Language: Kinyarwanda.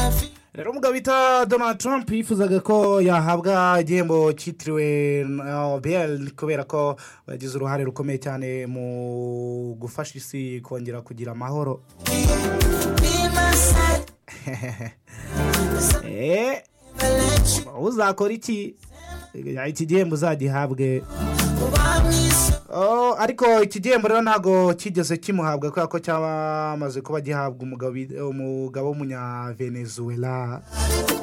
rero umugabo bita Donald Trump yifuzaga ko yahabwa igihembo cyitiriwe Nobel kubera ko bagize uruhare rukomeye cyane mu gufasha isi kongera kugira amahoro. Uzakora iki gihembo uzagihabwe. Ariko iki gihembo rero ntabwo kigeze kimuhabwa kubera ko cyamaze kuba gihabwa umugabo w'umunyavenezuela.